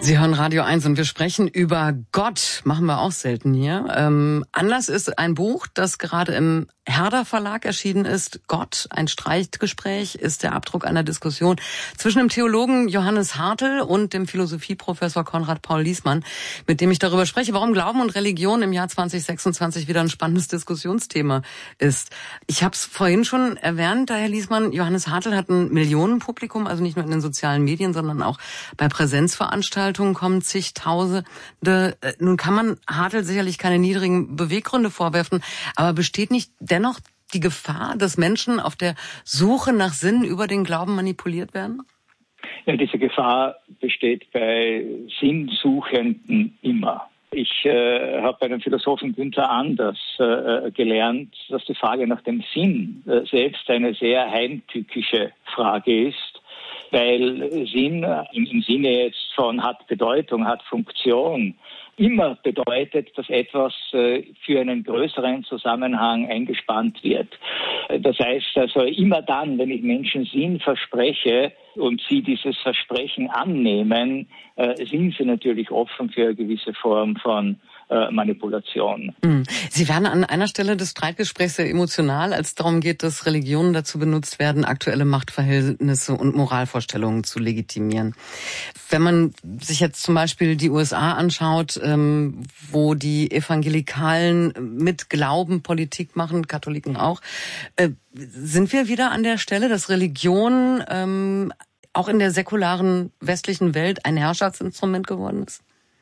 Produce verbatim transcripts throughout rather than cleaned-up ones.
Sie hören Radio eins und wir sprechen über Gott. Machen wir auch selten hier. Ähm, Anlass ist ein Buch, das gerade im Herder Verlag erschienen ist. Gott, ein Streitgespräch, ist der Abdruck einer Diskussion zwischen dem Theologen Johannes Hartl und dem Philosophieprofessor Konrad Paul Liessmann, mit dem ich darüber spreche, warum Glauben und Religion im Jahr zwanzig sechsundzwanzig wieder ein spannendes Diskussionsthema ist. Ich habe es vorhin schon erwähnt, da Herr Liessmann, Johannes Hartl hat ein Millionenpublikum, also nicht nur in den sozialen Medien, sondern auch bei Präsenzveranstaltungen kommen zigtausende. Nun kann man Hartl sicherlich keine niedrigen Beweggründe vorwerfen, aber besteht nicht dennoch die Gefahr, dass Menschen auf der Suche nach Sinn über den Glauben manipuliert werden? Ja, diese Gefahr besteht bei Sinnsuchenden immer. Ich äh, habe bei dem Philosophen Günther Anders äh, gelernt, dass die Frage nach dem Sinn äh, selbst eine sehr heimtückische Frage ist, weil Sinn im, im Sinne jetzt von hat Bedeutung, hat Funktion, immer bedeutet, dass etwas äh, für einen größeren Zusammenhang eingespannt wird. Das heißt also, immer dann, wenn ich Menschen Sinn verspreche und sie dieses Versprechen annehmen, äh, sind sie natürlich offen für eine gewisse Form von äh, Manipulation. Sie werden an einer Stelle des Streitgesprächs sehr emotional, als es darum geht, dass Religionen dazu benutzt werden, aktuelle Machtverhältnisse und Moralvorstellungen zu legitimieren. Wenn man sich jetzt zum Beispiel die U S A anschaut, ähm, wo die Evangelikalen mit Glauben Politik machen, Katholiken auch, äh, sind wir wieder an der Stelle, dass Religion ähm, auch in der säkularen westlichen Welt ein Herrschaftsinstrument geworden ist?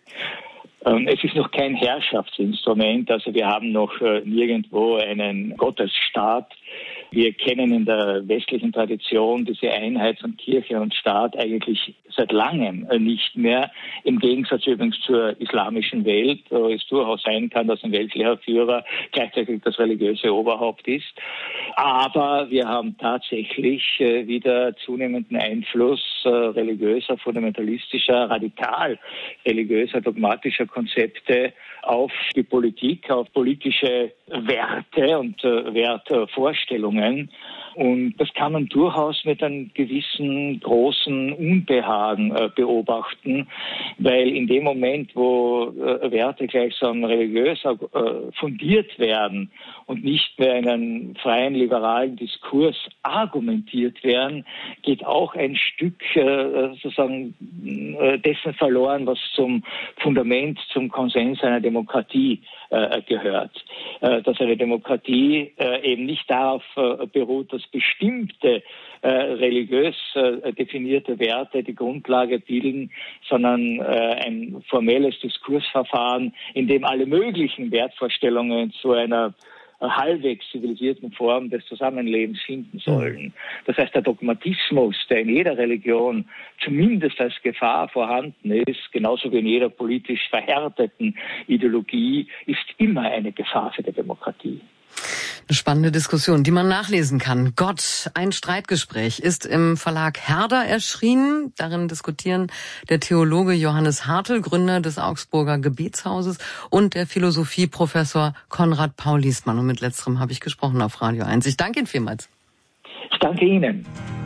Es ist noch kein Herrschaftsinstrument, also wir haben noch äh, nirgendwo einen Gottesstaat. Wir kennen in der westlichen Tradition diese Einheit von Kirche und Staat eigentlich seit langem nicht mehr. Im Gegensatz übrigens zur islamischen Welt, wo es durchaus sein kann, dass ein Weltlehrerführer gleichzeitig das religiöse Oberhaupt ist. Aber wir haben tatsächlich äh, wieder zunehmenden Einfluss äh, religiöser, fundamentalistischer, radikal religiöser, dogmatischer Konzepte auf die Politik, auf politische Werte und äh, Wertvorstellungen. Und das kann man durchaus mit einem gewissen großen Unbehagen äh, beobachten, weil in dem Moment, wo äh, Werte gleichsam religiös äh, fundiert werden und nicht mehr in einem freien liberalen Diskurs argumentiert werden, geht auch ein Stück äh, sozusagen äh, dessen verloren, was zum Fundament, zum Konsens einer Demokratie äh, gehört. Äh, dass eine Demokratie äh, eben nicht darauf äh, beruht, dass bestimmte äh, religiös äh, definierte Werte die Grundlage bilden, sondern äh, ein formelles Diskursverfahren, in dem alle möglichen Wertvorstellungen zu einer halbwegs zivilisierten Form des Zusammenlebens finden sollen. Das heißt, der Dogmatismus, der in jeder Religion zumindest als Gefahr vorhanden ist, genauso wie in jeder politisch verhärteten Ideologie, ist immer eine Gefahr für die Demokratie. Eine spannende Diskussion, die man nachlesen kann. Gott, ein Streitgespräch, ist im Verlag Herder erschienen. Darin diskutieren der Theologe Johannes Hartl, Gründer des Augsburger Gebetshauses, und der Philosophieprofessor Konrad Paul Liessmann. Und mit letzterem habe ich gesprochen auf Radio eins. Ich danke Ihnen vielmals. Ich danke Ihnen.